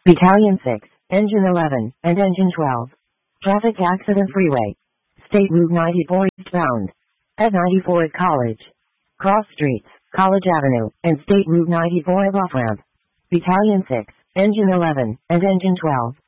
Battalion 6, Engine 11, and Engine 12. Traffic accident freeway. State Route 94 eastbound. At 94 at College. Cross streets, College Avenue, and State Route 94 at off-ramp. Battalion 6, Engine 11, and Engine 12.